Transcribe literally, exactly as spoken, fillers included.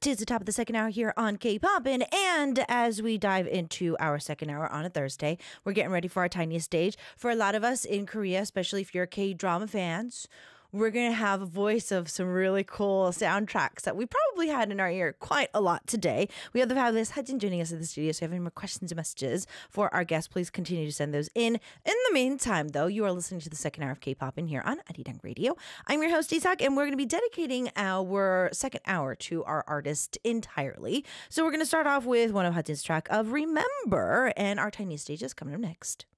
Tis the top of the second hour here on K-Poppin', and as we dive into our second hour on a Thursday, we're getting ready for our tiniest stage. For a lot of us in Korea, especially if you're K-drama fans, we're going to have a voice of some really cool soundtracks that we probably had in our ear quite a lot today. We have the fabulous Hudson joining us in the studio, so if you have any more questions or messages for our guests, please continue to send those in. In the meantime, though, you are listening to the second hour of K-Poppin' here on Arirang Radio. I'm your host, Isak, and we're going to be dedicating our second hour to our artist entirely. So we're going to start off with one of Hudson's track of Remember, and our tiniest stage is coming up next.